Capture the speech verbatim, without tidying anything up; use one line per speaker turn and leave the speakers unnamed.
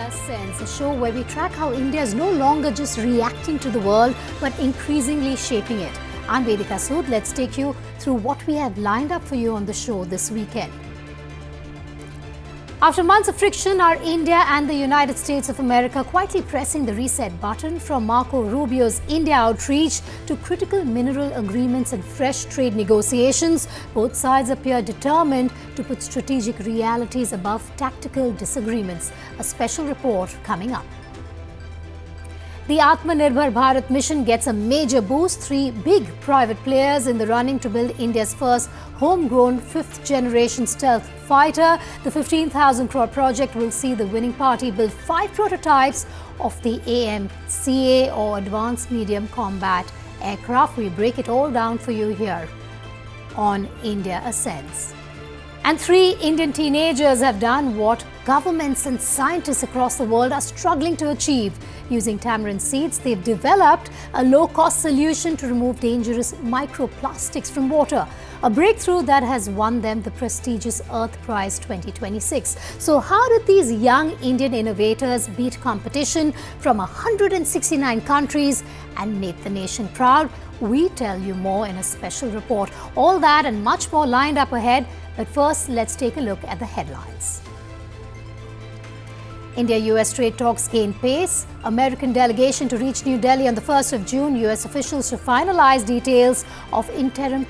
Sense, a show where we track how India is no longer just reacting to the world, but increasingly shaping it. I'm Vedika Sood. Let's take you through what we have lined up for you on the show this weekend. After months of friction, are India and the United States of America quietly pressing the reset button? From Marco Rubio's India outreach to critical mineral agreements and fresh trade negotiations, both sides appear determined to put strategic realities above tactical disagreements. A special report coming up. The Atmanirbhar Bharat mission gets a major boost. Three big private players in the running to build India's first homegrown fifth-generation stealth fighter. The fifteen thousand crore project will see the winning party build five prototypes of the A M C A or Advanced Medium Combat Aircraft. We break it all down for you here on India Ascends. And three Indian teenagers have done what governments and scientists across the world are struggling to achieve. Using tamarind seeds, they've developed a low-cost solution to remove dangerous microplastics from water. A breakthrough that has won them the prestigious Earth Prize twenty twenty-six. So how did these young Indian innovators beat competition from one hundred sixty-nine countries and make the nation proud? We tell you more in a special report. All that and much more lined up ahead. But first, let's take a look at the headlines. India-U S trade talks gain pace. American delegation to reach New Delhi on the first of June. U S officials to finalize details of interim